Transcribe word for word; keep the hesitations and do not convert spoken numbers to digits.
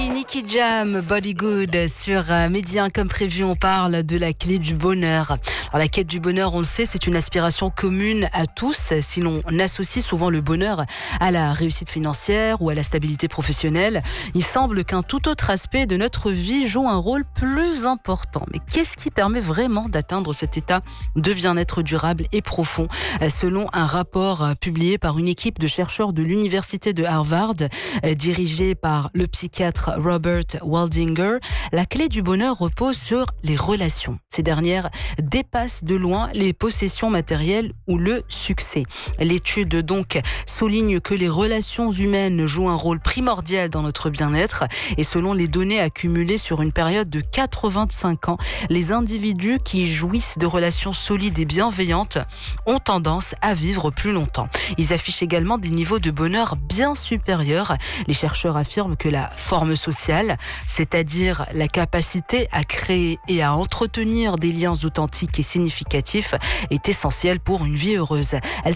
Nicky Jam, Body Good sur Midi un. Comme prévu, on parle de la clé du bonheur. Alors, la quête du bonheur, on le sait, c'est une aspiration commune à tous. Si l'on associe souvent le bonheur à la réussite financière ou à la stabilité professionnelle, il semble qu'un tout autre aspect de notre vie joue un rôle plus important. Mais qu'est-ce qui permet vraiment d'atteindre cet état de bien-être durable et profond? Selon un rapport publié par une équipe de chercheurs de l'université de Harvard, dirigée par le psychiatre Robert Waldinger, la clé du bonheur repose sur les relations. Ces dernières dépassent de loin les possessions matérielles ou le succès. L'étude donc souligne que les relations humaines jouent un rôle primordial dans notre bien-être et selon les données accumulées sur une période de quatre-vingt-cinq ans, les individus qui jouissent de relations solides et bienveillantes ont tendance à vivre plus longtemps. Ils affichent également des niveaux de bonheur bien supérieurs. Les chercheurs affirment que la forme sociale, c'est-à-dire la capacité à créer et à entretenir des liens authentiques et significatifs, est essentielle pour une vie heureuse. Elle